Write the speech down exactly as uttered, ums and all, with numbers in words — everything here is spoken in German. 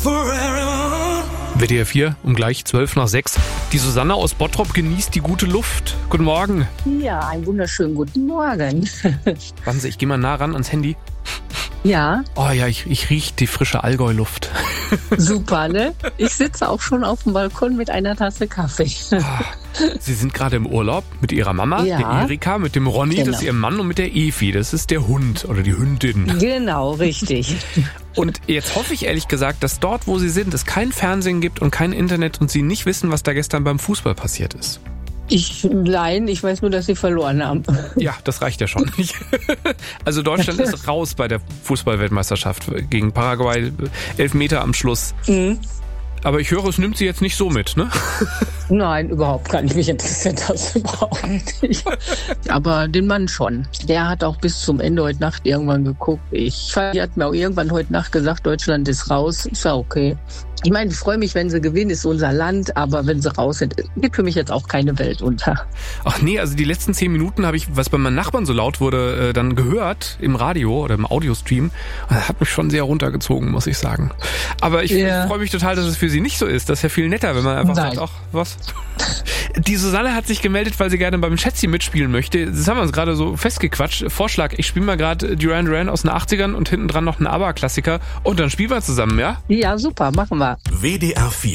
W D R vier um gleich zwölf nach sechs. Die Susanne aus Bottrop genießt die gute Luft. Guten Morgen. Ja, einen wunderschönen guten Morgen. Warten Sie, ich gehe mal nah ran ans Handy. Ja. Oh ja, ich, ich rieche die frische Allgäu-Luft. Super, ne? Ich sitze auch schon auf dem Balkon mit einer Tasse Kaffee. Sie sind gerade im Urlaub mit Ihrer Mama, Ja. der Erika, mit dem Ronny, Genau. das ist Ihr Mann, und mit der Evi, das ist der Hund oder die Hündin. Genau, richtig. Und jetzt hoffe ich ehrlich gesagt, dass dort, wo Sie sind, es kein Fernsehen gibt und kein Internet und Sie nicht wissen, was da gestern beim Fußball passiert ist. Ich, nein, ich weiß nur, dass sie verloren haben. Ja, das reicht ja schon. Also Deutschland ist raus bei der Fußball-Weltmeisterschaft gegen Paraguay. Elfmeter am Schluss. Mhm. Aber ich höre, es nimmt Sie jetzt nicht so mit, ne? Nein, überhaupt gar nicht. Mich interessiert das überhaupt nicht. Aber den Mann schon. Der hat auch bis zum Ende heute Nacht irgendwann geguckt. Ich, die hat mir auch irgendwann heute Nacht gesagt, Deutschland ist raus. Ist ja okay. Ich meine, ich freue mich, wenn sie gewinnen, ist unser Land, aber wenn sie raus sind, geht für mich jetzt auch keine Welt unter. Ach nee, also die letzten zehn Minuten habe ich, was bei meinen Nachbarn so laut wurde, äh, dann gehört im Radio oder im Audiostream. Das hat mich schon sehr runtergezogen, muss ich sagen. Aber ich Ja. freue mich total, dass es für Sie nicht so ist. Das ist ja viel netter, wenn man einfach Nein. sagt, ach, was? Die Susanne hat sich gemeldet, weil sie gerne beim Schätzchen mitspielen möchte. Das haben wir uns gerade so festgequatscht. Vorschlag, ich spiele mal gerade Duran Duran aus den achtzigern und hinten dran noch einen ABBA-Klassiker und dann spielen wir zusammen, ja? Ja, super, machen wir. W D R vier